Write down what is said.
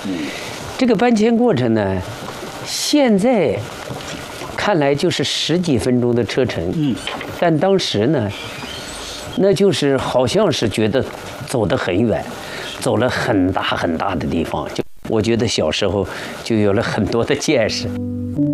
这个搬迁过程呢，现在看来就是10几分钟的车程，但当时呢，那就是好像是觉得走得很远，走了很大很大的地方。就我觉得小时候就有了很多的见识。